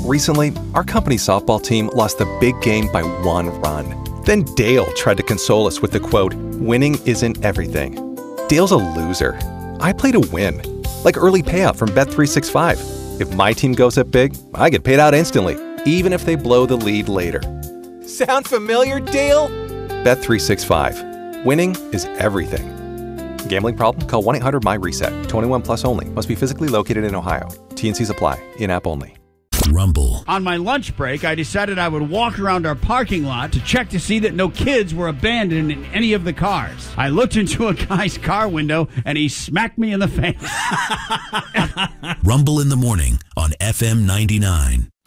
Recently, our company's softball team lost the big game by 1 run. Then Dale tried to console us with the quote, "Winning isn't everything." Dale's a loser. I play to win. Like early payout from Bet365. If my team goes up big, I get paid out instantly, even if they blow the lead later. Sound familiar, Dale? Bet365. Winning is everything. Gambling problem? Call 1-800-MY-RESET. 21 plus only. Must be physically located in Ohio. T&Cs apply. In-app only. Rumble. On my lunch break, I decided I would walk around our parking lot to check to see that no kids were abandoned in any of the cars. I looked into a guy's car window, and he smacked me in the face. Rumble in the morning on FM 99.